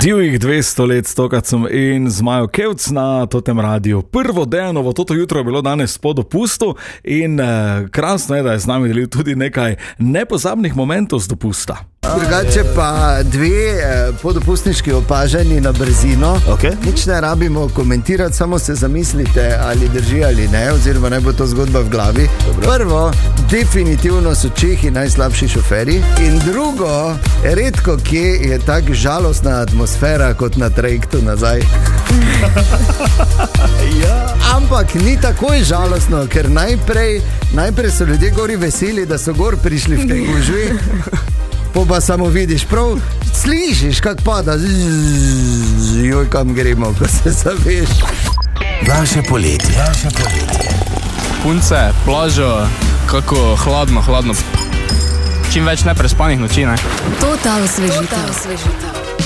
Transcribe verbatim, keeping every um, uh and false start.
Divjih dvesto let stokrat sem in z Majo Kevc na Totem radiju. Prvo Dejanovo toto jutro je bilo danes po dopustu in eh, krasno je, da je z nami delil tudi nekaj nepozabnih momentov z dopusta. Drugače pa dve eh, podopustniški opažanji na brzino. Okay. Nič ne rabimo komentirati, samo se zamislite, ali drži ali ne, oziroma naj bo to zgodba v glavi. Dobro. Prvo, definitivno so Čehi najslabši šoferi. In drugo, redko kje je tako žalostna atmosfera kot na trajektu nazaj. Ja. Ampak ni takoj žalostno, ker najprej, najprej so ljudje gori veseli, da so gor prišli v tej gužvi. Po pa samo vidiš, prav slišiš, kak pada. Joj, kam gremo, ko se zaveš. Naše poletje. Naše poletje. Punce, plažo, kako hladno, hladno. Čim več neprespanih noči, ne? Total osvežitev.